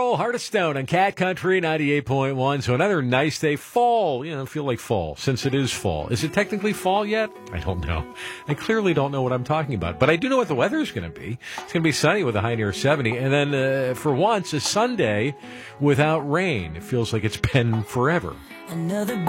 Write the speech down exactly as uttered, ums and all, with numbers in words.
Joel, Heart of Stone on Cat Country ninety-eight point one. So another nice day. Fall, you know, feel like fall, since it is fall. Is it technically fall yet? I don't know. I clearly don't know what I'm talking about. But I do know what the weather is going to be. It's going to be sunny with a high near seventy. And then, uh, for once, a Sunday without rain. It feels like it's been forever. Another